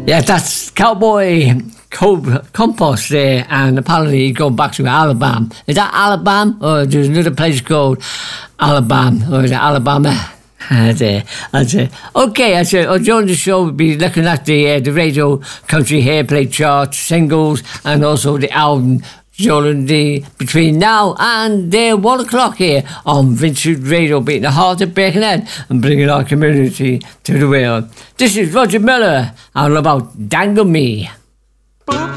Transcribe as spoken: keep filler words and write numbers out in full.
Yeah, that's Cowboy Co- Compost there, and apparently he's going back to Alabama. Is that Alabama, or there's another place called Alabama, or is it Alabama? That's it. That's it. Okay, I said, oh, during the show, we'll be looking at the uh, the radio country hairplay charts, singles, and also the album during the between now and uh, one o'clock here on Vincent Radio, beating the heart of Birkenhead and bringing our community to the world. This is Roger Miller, all about Dangle Me. Boop.